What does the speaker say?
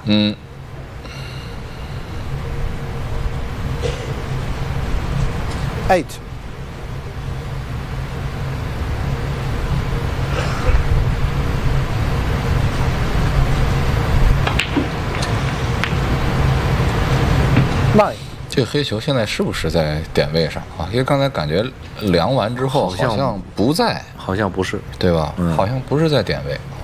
8. Nine. 这个黑球现在是不是在点位上啊？因为刚才感觉量完之后好像不在， 好像不是， 对吧？好像不是在点位。